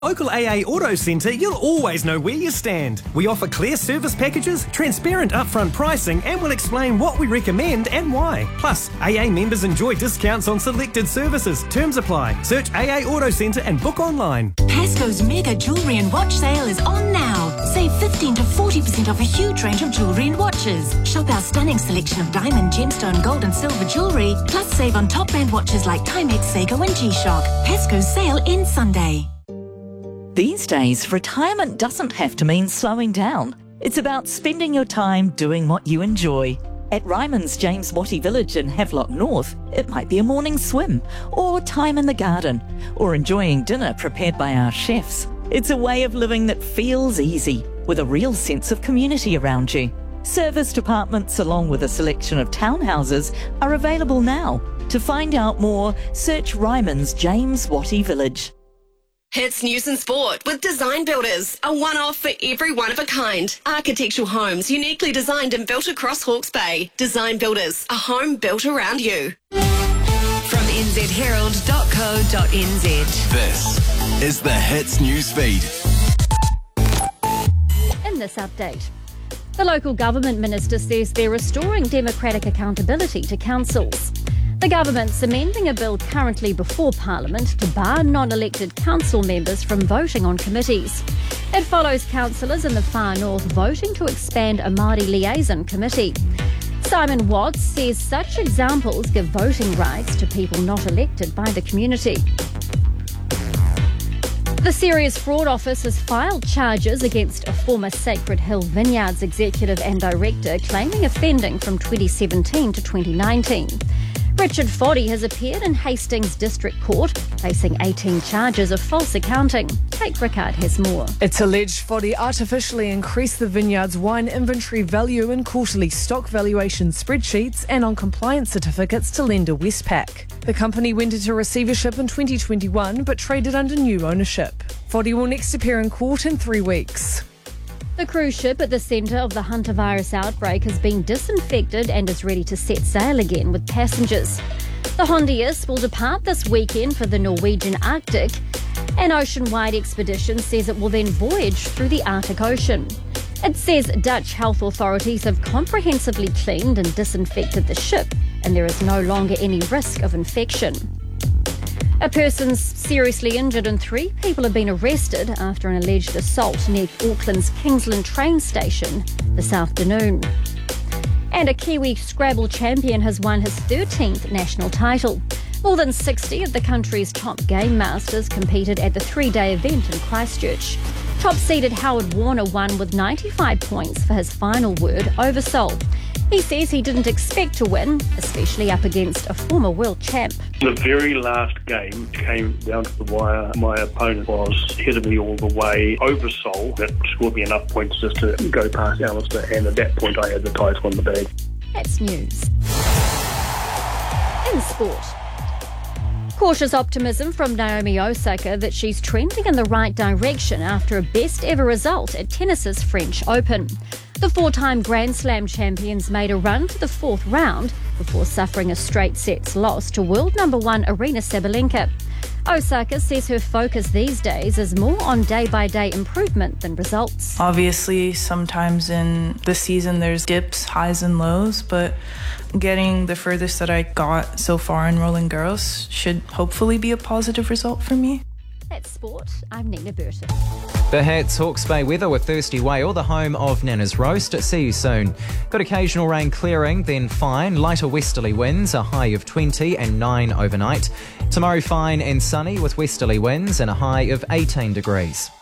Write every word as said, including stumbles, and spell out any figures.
Local A A Auto Centre, you'll always know where you stand. We offer clear service packages, transparent upfront pricing, and we'll explain what we recommend and why. Plus, A A members enjoy discounts on selected services. Terms apply. Search A A Auto Centre and book online. Pasco's mega jewellery and watch sale is on now. Save fifteen to forty percent off a huge range of jewellery and watches. Shop our stunning selection of diamond, gemstone, gold and silver jewellery. Plus save on top brand watches like Timex, Seiko and G-Shock. Pasco's sale ends Sunday. These days, retirement doesn't have to mean slowing down. It's about spending your time doing what you enjoy. At Ryman's James Wattie Village in Havelock North, it might be a morning swim, or time in the garden, or enjoying dinner prepared by our chefs. It's a way of living that feels easy, with a real sense of community around you. Serviced apartments along with a selection of townhouses are available now. To find out more, search Ryman's James Wattie Village. Hits News and Sport with Design Builders, a one-off for every one of a kind. Architectural homes uniquely designed and built across Hawke's Bay. Design Builders, a home built around you. From n z herald dot co dot n z. This is the Hits News Feed. In this update, the local government minister says they're restoring democratic accountability to councils. The government's amending a bill currently before Parliament to bar non-elected council members from voting on committees. It follows councillors in the far north voting to expand a Māori liaison committee. Simon Watts says such examples give voting rights to people not elected by the community. The Serious Fraud Office has filed charges against a former Sacred Hill Vineyards executive and director claiming offending from twenty seventeen to twenty nineteen. Richard Foddy has appeared in Hastings District Court, facing eighteen charges of false accounting. Kate Rickard has more. It's alleged Foddy artificially increased the vineyard's wine inventory value in quarterly stock valuation spreadsheets and on compliance certificates to lender Westpac. The company went into receivership in twenty twenty-one but traded under new ownership. Foddy will next appear in court in three weeks. The cruise ship at the centre of the hantavirus outbreak has been disinfected and is ready to set sail again with passengers. The Hondius will depart this weekend for the Norwegian Arctic. An ocean-wide expedition says it will then voyage through the Arctic Ocean. It says Dutch health authorities have comprehensively cleaned and disinfected the ship, and there is no longer any risk of infection. A person's seriously injured and three people have been arrested after an alleged assault near Auckland's Kingsland train station this afternoon. And a Kiwi Scrabble champion has won his thirteenth national title. More than sixty of the country's top game masters competed at the three-day event in Christchurch. Top-seeded Howard Warner won with ninety-five points for his final word, Oversoul. He says he didn't expect to win, especially up against a former world champ. The very last game came down to the wire. My opponent was ahead of me all the way. Oversoul, that scored me enough points just to go past Alistair, and at that point I had the title on the bag. That's news. In sport. Cautious optimism from Naomi Osaka that she's trending in the right direction after a best ever result at tennis's French Open. The four-time Grand Slam champions made a run to the fourth round before suffering a straight sets loss to world number one Aryna Sabalenka. Osaka says her focus these days is more on day-by-day improvement than results. Obviously, sometimes in the season there's dips, highs and lows, but getting the furthest that I got so far in Roland Garros should hopefully be a positive result for me. That's sport. I'm Nina Burton. The Hats Hawke's Bay weather with Thirsty Whale, the home of Nana's Roast. See you soon. Got occasional rain clearing, then fine. Lighter westerly winds, a high of twenty and nine overnight. Tomorrow fine and sunny with westerly winds and a high of eighteen degrees.